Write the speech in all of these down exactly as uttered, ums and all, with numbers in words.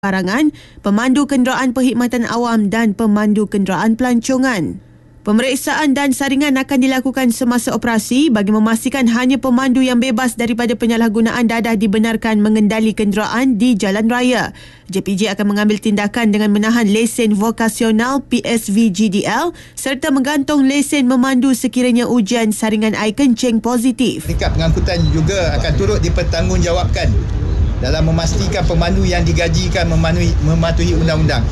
barangan, pemandu kenderaan perkhidmatan awam dan pemandu kenderaan pelancongan. Pemeriksaan dan saringan akan dilakukan semasa operasi bagi memastikan hanya pemandu yang bebas daripada penyalahgunaan dadah dibenarkan mengendali kenderaan di jalan raya. J P J akan mengambil tindakan dengan menahan lesen vokasional P S V G D L serta menggantung lesen memandu sekiranya ujian saringan air kencing positif. Syarikat pengangkutan juga akan turut dipertanggungjawabkan dalam memastikan pemandu yang digajikan mematuhi, mematuhi undang-undang.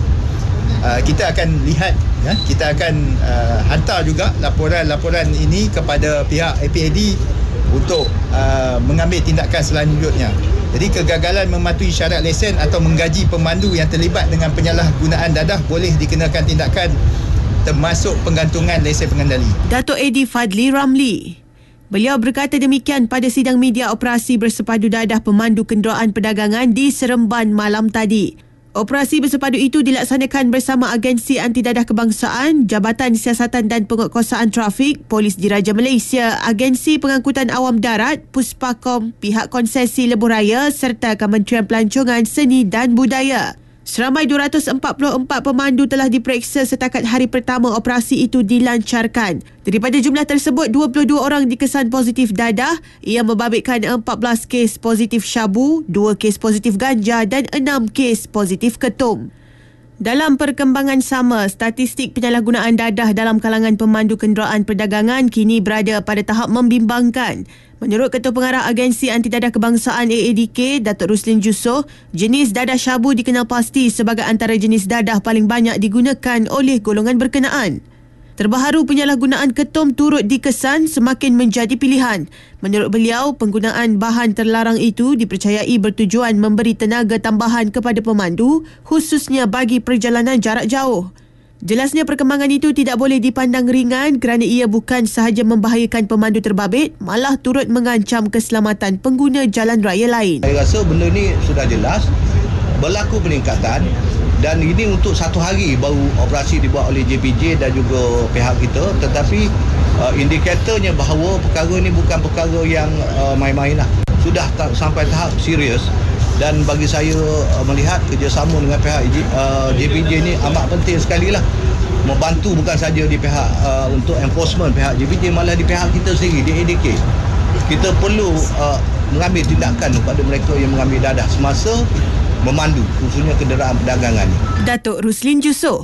Uh, kita akan lihat, ya, kita akan uh, hantar juga laporan-laporan ini kepada pihak A P A D untuk uh, mengambil tindakan selanjutnya. Jadi kegagalan mematuhi syarat lesen atau menggaji pemandu yang terlibat dengan penyalahgunaan dadah boleh dikenakan tindakan termasuk penggantungan lesen pengendali. Datuk Eddie Fadli Ramli. Beliau berkata demikian pada sidang media operasi bersepadu dadah pemandu kenderaan perdagangan di Seremban malam tadi. Operasi bersepadu itu dilaksanakan bersama Agensi Anti Dadah Kebangsaan, Jabatan Siasatan dan Penguatkuasaan Trafik, Polis Diraja Malaysia, Agensi Pengangkutan Awam Darat, Puspakom, Pihak Konsesi Lebuh Raya serta Kementerian Pelancongan, Seni dan Budaya. Seramai dua ratus empat puluh empat pemandu telah diperiksa setakat hari pertama operasi itu dilancarkan. Daripada jumlah tersebut, dua puluh dua orang dikesan positif dadah. Ia membabitkan empat belas kes positif syabu, dua kes positif ganja dan enam kes positif ketum. Dalam perkembangan sama, statistik penyalahgunaan dadah dalam kalangan pemandu kenderaan perdagangan kini berada pada tahap membimbangkan. Menurut Ketua Pengarah Agensi Anti Dadah Kebangsaan A A D K, Datuk Ruslin Jusoh, jenis dadah syabu dikenal pasti sebagai antara jenis dadah paling banyak digunakan oleh golongan berkenaan. Terbaharu, penyalahgunaan ketum turut dikesan semakin menjadi pilihan. Menurut beliau, penggunaan bahan terlarang itu dipercayai bertujuan memberi tenaga tambahan kepada pemandu, khususnya bagi perjalanan jarak jauh. Jelasnya perkembangan itu tidak boleh dipandang ringan kerana ia bukan sahaja membahayakan pemandu terbabit, malah turut mengancam keselamatan pengguna jalan raya lain. Saya rasa benda ni sudah jelas, berlaku peningkatan dan ini untuk satu hari baru operasi dibuat oleh J P J dan juga pihak kita, tetapi uh, indikatornya bahawa perkara ini bukan perkara yang uh, main-main lah. Sudah ta- sampai tahap serius dan bagi saya uh, melihat kerjasama dengan pihak uh, J P J ini amat penting sekali lah. Membantu bukan saja di pihak uh, untuk enforcement pihak J P J, malah di pihak kita sendiri, di A D K. Kita perlu uh, mengambil tindakan kepada mereka yang mengambil dadah semasa memandu, khususnya kenderaan perdagangan. Datuk Ruslin Jusoh.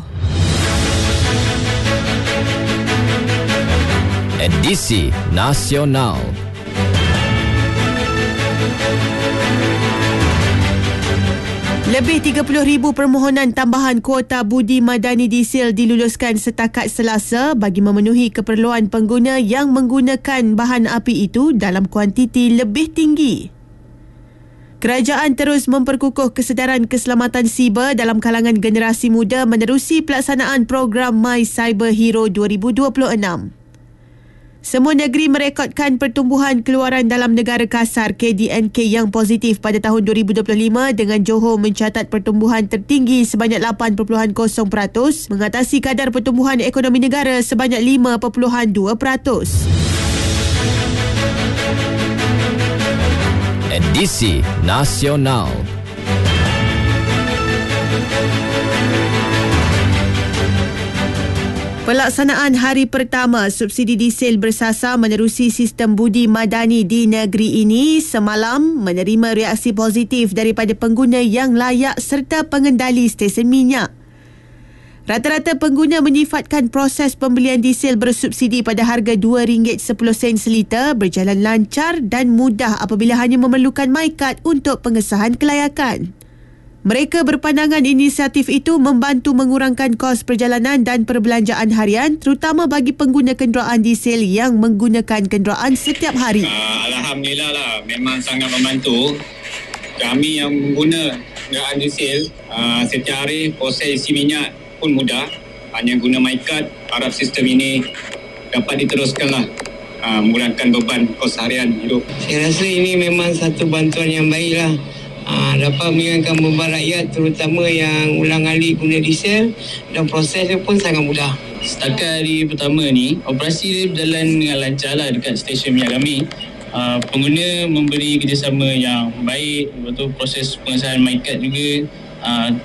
Edisi Nasional. Lebih tiga puluh ribu permohonan tambahan kuota budi madani diesel diluluskan setakat Selasa bagi memenuhi keperluan pengguna yang menggunakan bahan api itu dalam kuantiti lebih tinggi. Kerajaan terus memperkukuh kesedaran keselamatan siber dalam kalangan generasi muda menerusi pelaksanaan program My Cyber Hero dua ribu dua puluh enam. Semua negeri merekodkan pertumbuhan keluaran dalam negara kasar K D N K yang positif pada tahun dua ribu dua puluh lima dengan Johor mencatat pertumbuhan tertinggi sebanyak lapan perpuluhan kosong peratus mengatasi kadar pertumbuhan ekonomi negara sebanyak lima perpuluhan dua peratus. Edisi Nasional. Pelaksanaan hari pertama subsidi diesel bersasar menerusi sistem budi madani di negeri ini semalam menerima reaksi positif daripada pengguna yang layak serta pengendali stesen minyak. Rata-rata pengguna menyifatkan proses pembelian diesel bersubsidi pada harga dua ringgit sepuluh sen seliter berjalan lancar dan mudah apabila hanya memerlukan MyCard untuk pengesahan kelayakan. Mereka berpandangan inisiatif itu membantu mengurangkan kos perjalanan dan perbelanjaan harian terutama bagi pengguna kenderaan diesel yang menggunakan kenderaan setiap hari. Uh, Alhamdulillah lah, memang sangat membantu. Kami yang mengguna kenderaan diesel, uh, setiap hari proses isi minyak pun mudah, hanya guna MyCard. Harap sistem ini dapat diteruskanlah, uh, mengurangkan beban kos harian hidup. Saya rasa ini memang satu bantuan yang baiklah, uh, dapat meringankan beban rakyat terutama yang ulang-alik guna diesel dan prosesnya pun sangat mudah. Setakat hari pertama ni, operasi berjalan dengan lancar lah dekat stesen minyak kami. Uh, pengguna memberi kerjasama yang baik, lepas tu proses pengesahan MyCard juga uh,